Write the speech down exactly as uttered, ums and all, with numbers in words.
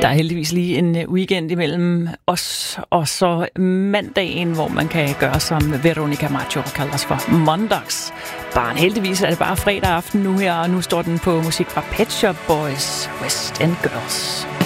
Der er heldigvis lige en weekend imellem os og så mandagen, hvor man kan gøre som Veronica Maggio kalder os for Mondags. Barn, heldigvis er det bare fredag aften nu her, og nu står den på musik fra Pet Shop Boys, West End Girls.